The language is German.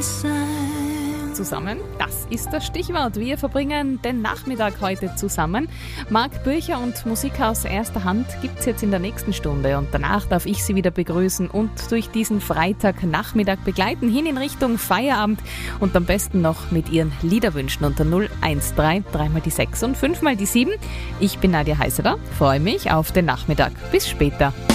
Zusammen, das ist das Stichwort. Wir verbringen den Nachmittag heute zusammen. Marc Bücher und Musik aus erster Hand gibt's jetzt in der nächsten Stunde und danach darf ich Sie wieder begrüßen und durch diesen Freitagnachmittag begleiten, hin in Richtung Feierabend und am besten noch mit Ihren Liederwünschen unter 013 3 die 6 und 5 die 7. Ich bin Nadja Heißeder, freue mich auf den Nachmittag. Bis später.